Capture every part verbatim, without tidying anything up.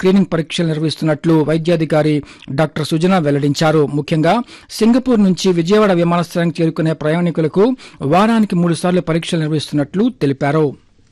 Screening పరీక్షలు నిర్వహిస్తున్నట్లు వైద్యాధికారి డాక్టర్ సుజన వెల్లడించారు. ముఖ్యంగా సింగపూర్ నుంచి విజయవాడ విమానాశ్రయానికి చేరుకునే ప్రయాణికులకు వారానికి మూడు సార్లు పరీక్షలు నిర్వహిస్తున్నట్లు తెలిపారు.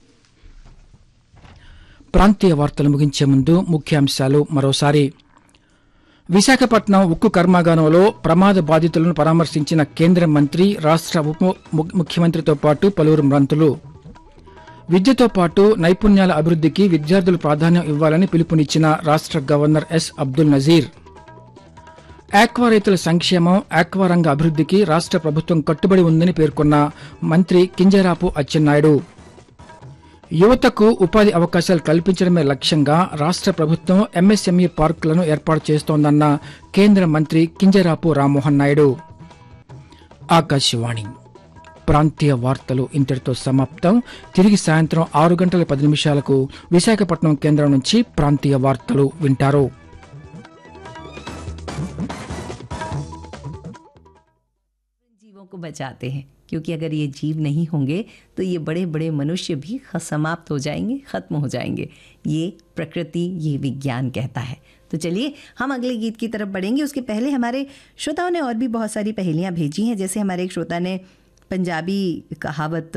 ప్రాంతీయ వార్తలు ముగించే ముందు ముఖ్యాంశాలు మరోసారి. విశాఖపట్నం ఉక్కు కర్మాగారంలో ప్రమాద బాధితులను పరామర్శించిన కేంద్ర మంత్రి, రాష్ట ఉప ముఖ్యమంత్రితో పాటు పలువురు మంత్రులు. విద్యతో పాటు నైపుణ్యాల అభివృద్దికి విద్యార్థులు ప్రాధాన్యం ఇవ్వాలని పిలుపునిచ్చిన రాష్ట governor yes Abdul Nazir. Aqua రైతుల సంక్షేమం, ఆక్వా రంగ అభివృద్దికి రాష్ట ప్రభుత్వం కట్టుబడి ఉందని పేర్కొన్న మంత్రి కింజరాపు అచ్చెన్నాయుడు. యువతకు ఉపాధి అవకాశాలు కల్పించడమే లక్ష్యంగా రాష్ట ప్రభుత్వం ఎంఎస్ఎంఈ పార్కులను ఏర్పాటు చేస్తోందన్న కేంద్ర మంత్రి కింజరాపు రామ్మోహన్ నాయుడు. ఆకాశవాణి ప్రాంతీయ వార్తలు ఇంతటితో సమాప్తం. తిరిగి సాయంత్రం ఆరు గంటల పది నిమిషాలకు విశాఖపట్నం కేంద్రం నుంచి ప్రాంతీయ వార్తలు వింటారు. जीवों को बचाते हैं, क्योंकि अगर ये जीव नहीं होंगे तो ये बड़े बड़े मनुष्य भी समाप्त हो जाएंगे, ख़त्म हो जाएंगे. ये प्रकृति, ये विज्ञान कहता है. तो चलिए हम अगले गीत की तरफ बढ़ेंगे. उसके पहले हमारे श्रोताओं ने और भी बहुत सारी पहेलियाँ भेजी हैं. जैसे हमारे एक श्रोता ने पंजाबी कहावत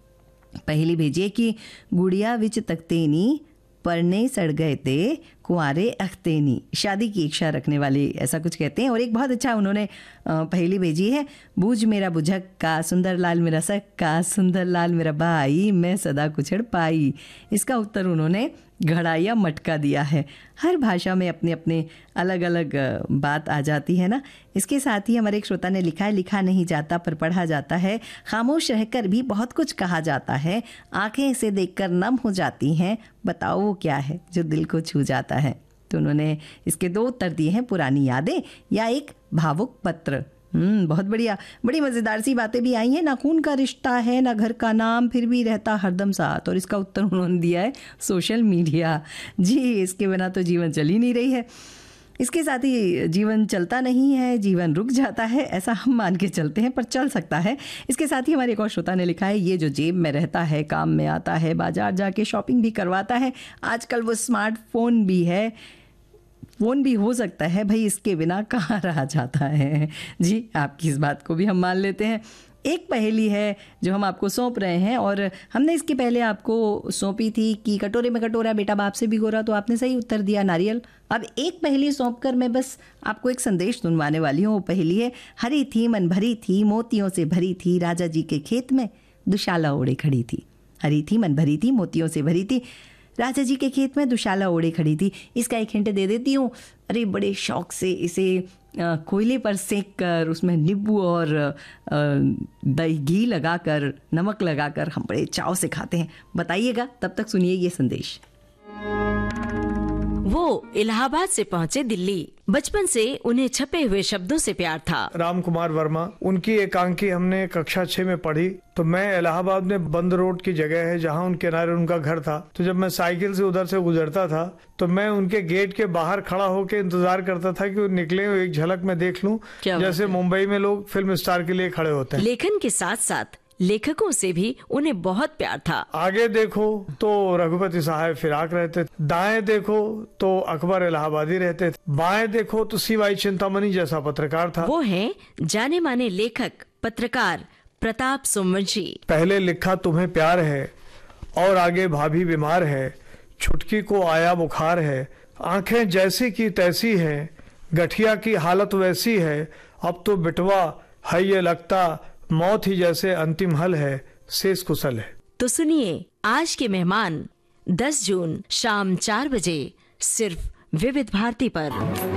पहेली भेजी है कि गुड़िया विच तख्तेनी परने सड़ गए थे कुंवारे अख्तेनी. शादी की इच्छा रखने वाले ऐसा कुछ कहते हैं. और एक बहुत अच्छा उन्होंने पहेली भेजी है. बूझ मेरा बुझक का, सुंदर लाल मेरा सक का, सुंदर लाल मेरा भाई, मैं सदा कुछड़ पाई. इसका उत्तर उन्होंने घड़ा या मटका दिया है. हर भाषा में अपने अपने अलग अलग बात आ जाती है ना. इसके साथ ही हमारे एक श्रोता ने लिखा है, लिखा नहीं जाता पर पढ़ा जाता है, खामोश रहकर भी बहुत कुछ कहा जाता है, आंखें इसे देखकर नम हो जाती हैं, बताओ वो क्या है जो दिल को छू जाता है. तो उन्होंने इसके दो उत्तर दिए हैं, पुरानी यादें या एक भावुक पत्र. हम्म बहुत बढ़िया, बड़ी मज़ेदार सी बातें भी आई हैं. ना खून का रिश्ता है, ना घर का नाम, फिर भी रहता हरदम साथ. और इसका उत्तर उन्होंने दिया है सोशल मीडिया. जी, इसके बिना तो जीवन चल ही नहीं रही है. इसके साथ ही जीवन चलता नहीं है, जीवन रुक जाता है, ऐसा हम मान के चलते हैं, पर चल सकता है. इसके साथ ही हमारे एक और श्रोता ने लिखा है, ये जो जेब में रहता है, काम में आता है, बाजार जाके शॉपिंग भी करवाता है, आजकल वो स्मार्टफोन भी है, फ़ोन भी हो सकता है, भाई इसके बिना कहाँ रहा जाता है. जी, आपकी इस बात को भी हम मान लेते हैं. एक पहेली है जो हम आपको सौंप रहे हैं, और हमने इसके पहले आपको सौंपी थी कि कटोरे में कटोरा बेटा बाप से भिगोरा, तो आपने सही उत्तर दिया नारियल. अब एक पहेली सौंप कर मैं बस आपको एक संदेश सुनवाने वाली हूँ. वो पहेली है, हरी थी मन भरी थी, मोतियों से भरी थी, राजा जी के खेत में दुशाला ओढ़े खड़ी थी. हरी थी मन भरी थी, मोतियों से भरी थी, राजा जी के खेत में दुशाला ओढ़े खड़ी थी. इसका एक हिंट दे देती हूँ. अरे बड़े शौक से इसे कोयले पर सेक कर उसमें नींबू और दही घी लगाकर, नमक लगाकर हम बड़े चाव से खाते हैं. बताइएगा, तब तक सुनिए ये संदेश. वो इलाहाबाद से पहुँचे दिल्ली. बचपन से उन्हें छपे हुए शब्दों से प्यार था. राम कुमार वर्मा, उनकी एकांकी हमने कक्षा छह में पढ़ी. तो मैं इलाहाबाद में बंद रोड की जगह है जहाँ उन किनारे उनका घर था. तो जब मैं साइकिल से उधर से गुजरता था तो मैं उनके गेट के बाहर खड़ा होकर इंतजार करता था कि वो निकले, एक झलक में देख लूं, जैसे मुंबई में लोग फिल्म स्टार के लिए खड़े होते हैं. लेखन के साथ साथ लेखकों से भी उन्हें बहुत प्यार था. आगे देखो तो रघुपति साहब फिराक रहते थे, दाएं देखो तो अकबर इलाहाबादी रहते थे, बाएं देखो तो सीवाई चिंतामणि जैसा पत्रकार था. वो हैं जाने माने लेखक पत्रकार प्रताप सोमवंशी. पहले लिखा तुम्हें प्यार है, और आगे भाभी बीमार है, छुटकी को आया बुखार है, आंखें जैसी की तैसी है, गठिया की हालत वैसी है, अब तो बिटवा है ये लगता, मौत ही जैसे अंतिम हल है, शेष कुशल है. तो सुनिए आज के मेहमान दस जून शाम चार बजे सिर्फ विविध भारती पर.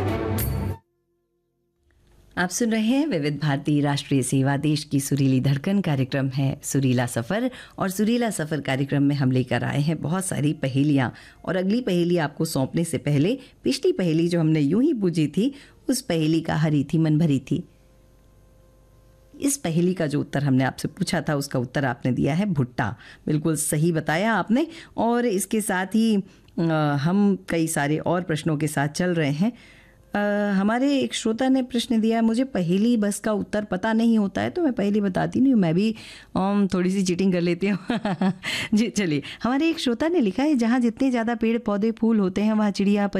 आप सुन रहे हैं विविध भारती राष्ट्रीय सेवा, देश की सुरीली धड़कन. कार्यक्रम है सुरीला सफ़र, और सुरीला सफ़र कार्यक्रम में हम लेकर आए हैं बहुत सारी पहेलियाँ. और अगली पहेली आपको सौंपने से पहले पिछली पहेली जो हमने यूं ही पूछी थी, उस पहेली का हरी थी मन भरी थी. इस पहेली का जो उत्तर हमने आपसे पूछा था उसका उत्तर आपने दिया है भुट्टा. बिल्कुल सही बताया आपने. और इसके साथ ही आ, हम कई सारे और प्रश्नों के साथ चल रहे हैं. आ, हमारे एक श्रोता ने प्रश्न दिया है, मुझे पहेली बस का उत्तर पता नहीं होता है तो मैं पहेली बताती नहीं हूँ, मैं भी आम, थोड़ी सी चीटिंग कर लेती हूँ. जी चलिए, हमारे एक श्रोता ने लिखा है, जहाँ जितने ज़्यादा पेड़ पौधे फूल होते हैं वहाँ चिड़िया